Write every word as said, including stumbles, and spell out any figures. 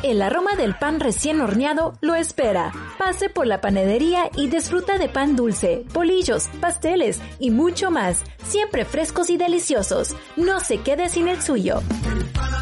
el aroma del pan recién horneado lo espera. Pase por la panadería y disfruta de pan dulce, bolillos, pasteles y mucho más, siempre frescos y deliciosos. No se quede sin el suyo. El pan